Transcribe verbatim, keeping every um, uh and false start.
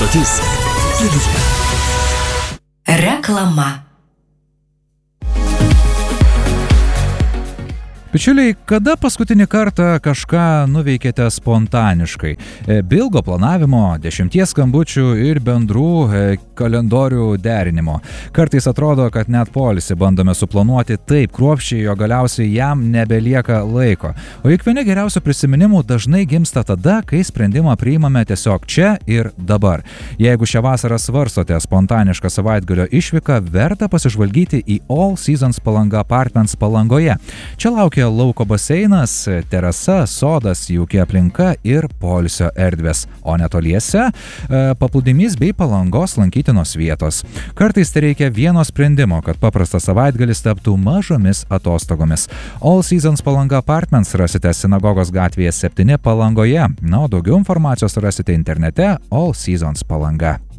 Stotis Vilniuje. Reklama. Bičiuliai, kada paskutinį kartą kažką nuveikėte spontaniškai? Be ilgo planavimo, dešimties skambučių ir bendrų kalendorių derinimo. Kartais atrodo, kad net poilsį bandome suplanuoti taip kruopščiai, jo galiausiai jam nebelieka laiko. O juk vieni geriausių prisiminimų dažnai gimsta tada, kai sprendimą priimame tiesiog čia ir dabar. Jeigu šią vasarą svarstote spontanišką savaitgalio išvyką, verta pasižvalgyti į All Seasons Palanga Apartments Palangoje. Čia laukia lauko baseinas, terasa, sodas, jauki aplinka ir poilsio erdvės, o netoliese e, paplūdimys bei Palangos lankytinos vietos. Kartais tai reikia vieno sprendimo, kad paprastas savaitgalis taptų mažomis atostogomis. All Seasons Palanga Apartments rasite Sinagogos gatvėje septyni Palangoje, na, o daugiau informacijos rasite internete all seasons palanga.